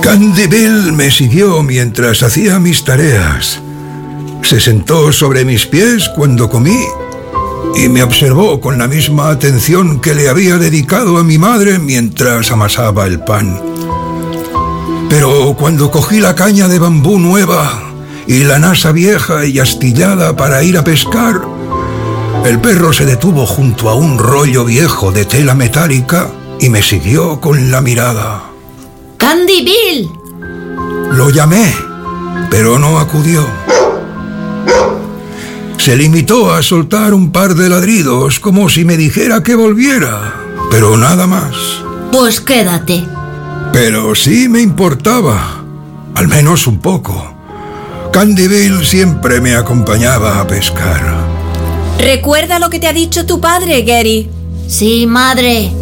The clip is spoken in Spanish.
Candy Bill me siguió mientras hacía mis tareas. Se sentó sobre mis pies cuando comí y me observó con la misma atención que le había dedicado a mi madre mientras amasaba el pan. Pero cuando cogí la caña de bambú nueva y la nasa vieja y astillada para ir a pescar, el perro se detuvo junto a un rollo viejo de tela metálica y me siguió con la mirada. ¡Candy Bill! Lo llamé, pero no acudió. Se limitó a soltar un par de ladridos como si me dijera que volviera, pero nada más. Pues quédate. Pero sí me importaba, al menos un poco. Candy Bill siempre me acompañaba a pescar. ¿Recuerda lo que te ha dicho tu padre, Gary? Sí, madre.